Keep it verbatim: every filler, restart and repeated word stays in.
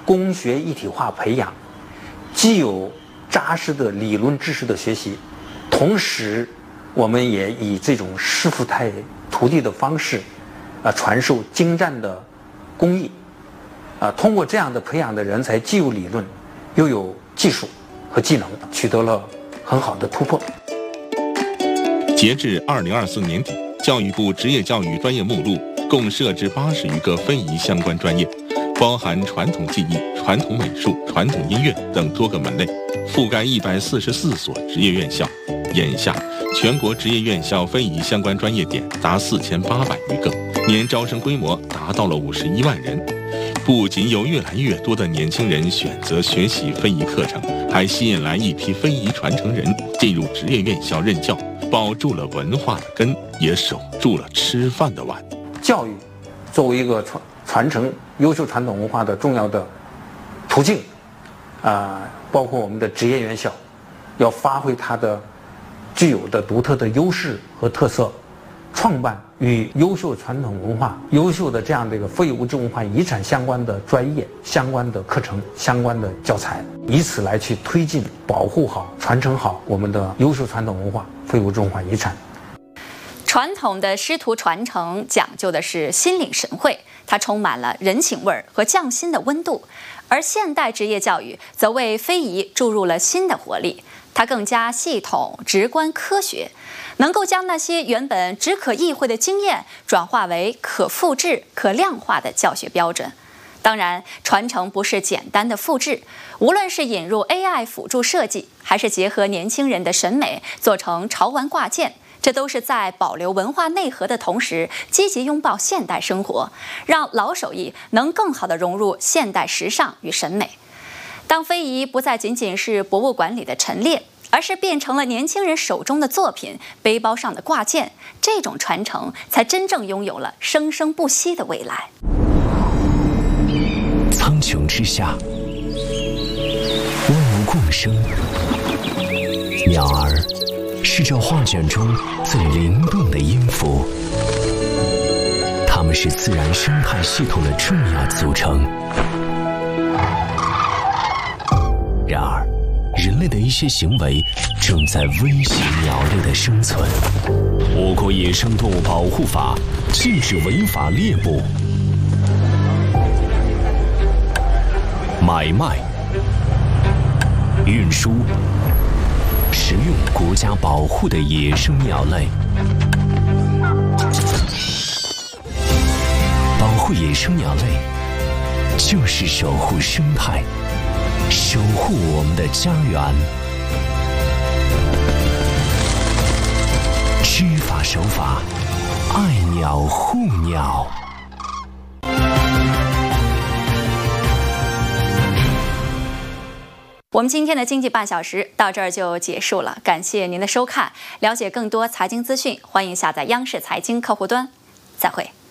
工学一体化培养，既有扎实的理论知识的学习，同时我们也以这种师傅带徒弟的方式，啊，传授精湛的工艺，啊，通过这样的培养的人才，既有理论，又有技术和技能，取得了很好的突破。 截至二零二四年底，教育部职业教育专业目录共设置八十余个非遗相关专业，包含传统技艺、传统美术、传统音乐等多个门类，覆盖一百四十四所职业院校。眼下，全国职业院校非遗相关专业点达四千八百余个，年招生规模达到了五十一万人。不仅有越来越多的年轻人选择学习非遗课程，还吸引来一批非遗传承人进入职业院校任教，保住了文化的根，也守住了吃饭的碗。 教育作为一个传传承优秀传统文化的重要的途径，啊、呃，包括我们的职业院校，要发挥它的具有的独特的优势和特色，创办与优秀传统文化、优秀的这样的一个非物质文化遗产相关的专业、相关的课程、相关的教材，以此来去推进、保护好、传承好我们的优秀传统文化、非物质文化遗产。 传统的师徒传承讲究的是心领神会，它充满了人情味儿和匠心的温度，而现代职业教育则为非遗注入了新的活力。它更加系统、直观、科学，能够将那些原本只可意会的经验转化为可复制、可量化的教学标准。当然，传承不是简单的复制，无论是引入 A I 辅助设计，还是结合年轻人的审美做成潮玩挂件，这都是在保留文化内核的同时，积极拥抱现代生活，让老手艺能更好地融入现代时尚与审美。当非遗不再仅仅是博物馆里的陈列，而是变成了年轻人手中的作品、背包上的挂件，这种传承才真正拥有了生生不息的未来。 苍穹之下，万物共生，鸟儿是这画卷中最灵动的音符，它们是自然生态系统的重要组成。然而，人类的一些行为正在威胁鸟类的生存。我国野生动物保护法禁止违法猎捕、买卖、运输、食用国家保护的野生鸟类。保护野生鸟类，就是守护生态，守护我们的家园。知法守法，爱鸟护鸟。 我们今天的经济半小时到这儿就结束了，感谢您的收看。了解更多财经资讯，欢迎下载央视财经客户端。再会。